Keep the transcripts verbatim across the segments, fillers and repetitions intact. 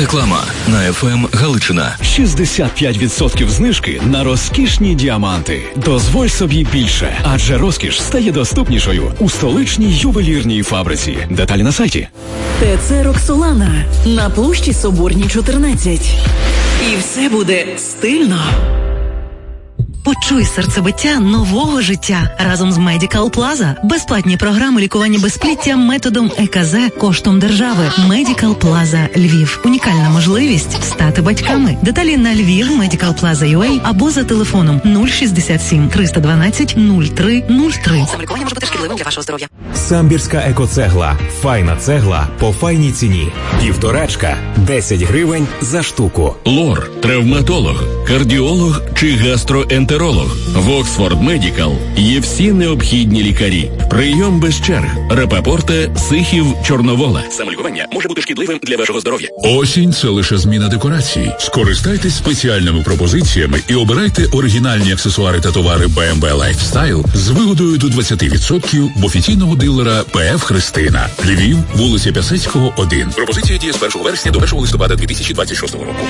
Реклама на еф ем Галичина. шістдесят п'ять відсотків знижки на розкішні діаманти. Дозволь собі більше, адже розкіш стає доступнішою у столичній ювелірній фабриці. Деталі на сайті. ТЦ «Роксолана» на площі Соборній, чотирнадцять. І все буде стильно. Почуй серцебиття нового життя разом з Medical Plaza. Безплатні програми лікування безпліття методом е ка зет коштом держави. Medical Plaza Львів. Унікальна можливість стати батьками. Деталі на Львів Medical Plaza ю ей або за телефоном нуль шістдесят сім триста дванадцять нуль три нуль три. Самолікування може бути шкідливим для вашого здоров'я. Самбірська екоцегла. Файна цегла по файній ціні. Півторачка. десять гривень за штуку. Лор, травматолог, кардіолог чи гастроентеролог. В Оксфорд Медікал є всі необхідні лікарі. Прийом без черг. Рапапорте, Сихів, Чорновола. Самолікування може бути шкідливим для вашого здоров'я. Осінь – це лише зміна декорацій. Скористайтесь спеціальними пропозиціями і обирайте оригінальні аксесуари та товари бе ем ве Lifestyle з вигодою до двадцять відсотків в офіційного дилера пе еф «Христина». Львів, вулиця Пясецького, один. Пропозиція діє з першого вересня до першого листопада дві тисячі двадцять шостого року.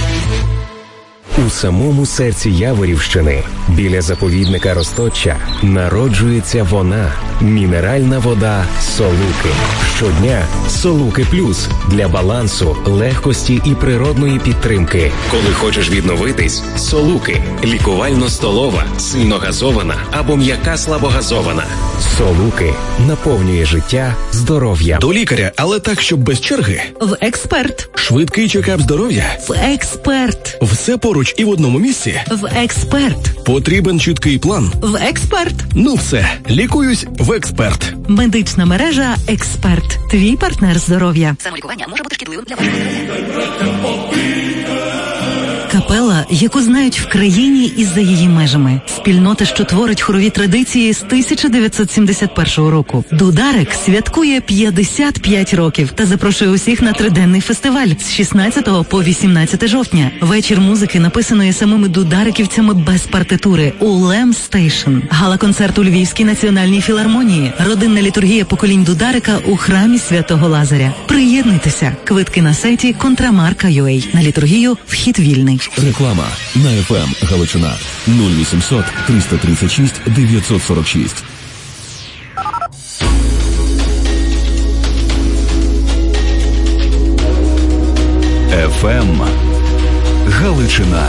У самому серці Яворівщини, біля заповідника Росточчя, народжується вона – мінеральна вода «Солуки». Щодня «Солуки Плюс» для балансу, легкості і природної підтримки. Коли хочеш відновитись – «Солуки». Лікувально-столова, сильногазована або м'яка слабогазована. «Солуки» наповнює життя здоров'я. До лікаря, але так, щоб без черги. В «Експерт». Швидкий чекап здоров'я. В «Експерт». Все поруч і в одному місці. В «Експерт». Потрібен чіткий план. В «Експерт». Ну все, лікуюсь в «Експерт». Медична мережа «Експерт». Твій партнер здоров'я. Самолікування може бути шкідливим для вашого здоров'я. Капела, яку знають в країні і за її межами. Спільнота, що творить хорові традиції з тисяча дев'ятсот сімдесят першого року. Дударик святкує п'ятдесят п'ять років та запрошує усіх на триденний фестиваль з шістнадцятого по вісімнадцяте жовтня. Вечір музики, написаної самими дудариківцями без партитури у Лем Стейшн. Гала-концерт у Львівській національній філармонії. Родинна літургія поколінь дударика у храмі Святого Лазаря. Приєднуйтеся. Квитки на сайті контрамарка крапка ю ей. На літургію вхід вільний. Реклама на еф ем Галичина. нуль вісімсот триста тридцять шість дев'ятсот сорок шість. еф ем Галичина.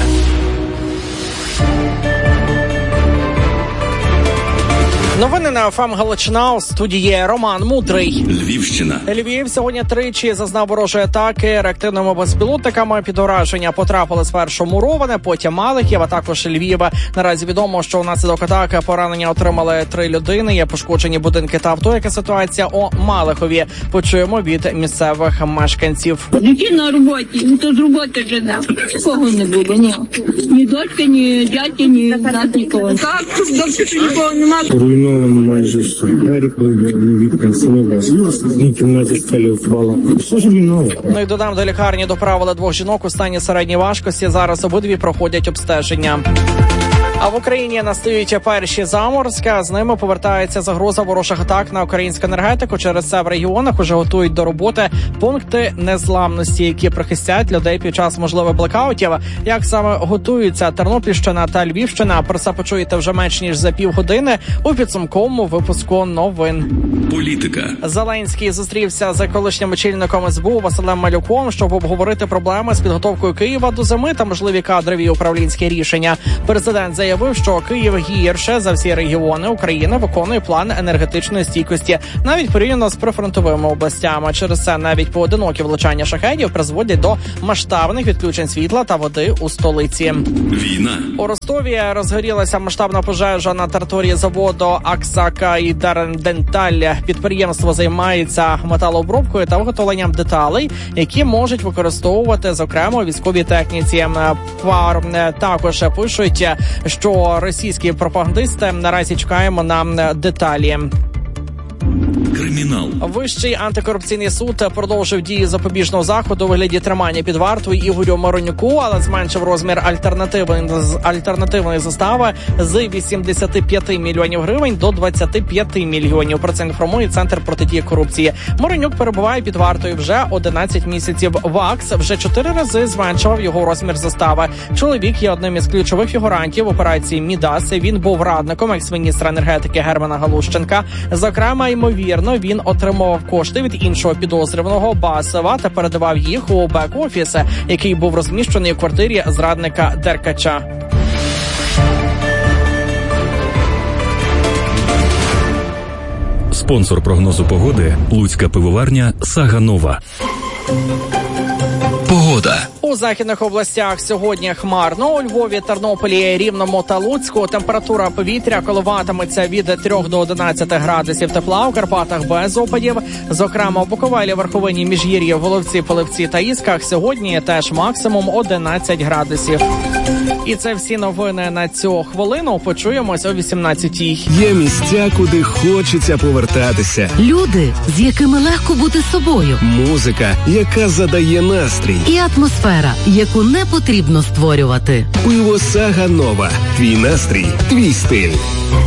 Новини на еф ем Галичина. У студії Роман Мудрий. Львівщина. Львів сьогодні тричі зазнав ворожої атаки реактивними безпілотниками. Під ураження потрапили спершу Муроване, потім Малихів, а також Львів. Наразі відомо, що внаслідок атаки поранення отримали три людини. Є пошкоджені будинки та авто. Яка ситуація у Малихові? Почуємо від місцевих мешканців. Які на роботі? Ну, то з роботи жена. Кого не було, ні. Ні дочки, ні дяті, ні нас нікого. Так, доки що нікого немає. Руйновано майже все. Двері вікна, синова. В кімнаті стелі впала. Все ж руйновано. Ну і додам, до лікарні доправили двох жінок у стані середньої важкості. Зараз обидві проходять обстеження. А в Україні настають перші заморозки, а з ними повертається загроза ворожих атак на українську енергетику. Через це в регіонах уже готують до роботи пункти незламності, які прихистять людей під час можливих блекаутів. Як саме готуються Тернопільщина та Львівщина, про це почуєте вже менш ніж за півгодини у підсумковому випуску новин. Політика. Зеленський зустрівся з колишнім очільником ес бе у Василем Малюком, щоб обговорити проблеми з підготовкою Києва до зими та можливі кадрові і управлінські рішення. Президент заявив, що Київ гірше за всі регіони України виконує план енергетичної стійкості, навіть порівняно з прифронтовими областями. Через це навіть поодинокі влучання шахедів призводять до масштабних відключень світла та води у столиці. Війна. У Ростові розгорілася масштабна пожежа на території заводу Аксака і Даренденталь. Підприємство займається металообробкою та виготовленням деталей, які можуть використовувати, зокрема, у військовій техніці. Пар також пишуть, що російські пропагандисти наразі чекаємо на деталі. Кримінал. Вищий антикорупційний суд продовжив дії запобіжного заходу у вигляді тримання під вартою Ігорю Моронюку, але зменшив розмір альтернативної, альтернативної застави з вісімдесят п'ять мільйонів гривень до двадцять п'ять мільйонів. Про це інформує Центр протидії корупції. Моронюк перебуває під вартою вже одинадцять місяців. ВАКС вже чотири рази зменшував його розмір застави. Чоловік є одним із ключових фігурантів операції «Мідас». Він був радником екс-міністра енергетики Германа Галущенка. Зокрема, ймовірно, він отримував кошти від іншого підозрюваного Басова та передавав їх у бек-офіс, який був розміщений у квартирі зрадника Деркача. Спонсор прогнозу погоди – Луцька пивоварня «Сага Нова». Погода. У західних областях сьогодні хмарно. У Львові, Тернополі, Рівному та Луцьку температура повітря коливатиметься від трьох до одинадцяти градусів тепла. У Карпатах без опадів. Зокрема, у Буковелі, Верховині, Міжгір'ї, Воловці, Полевці та Ісках сьогодні теж максимум одинадцять градусів. І це всі новини на цю хвилину. Почуємось о вісімнадцятій. Є місця, куди хочеться повертатися. Люди, з якими легко бути собою. Музика, яка задає настрій. І атмосфера, яку не потрібно створювати. Пиво «Сага Нова». Твій настрій, твій стиль.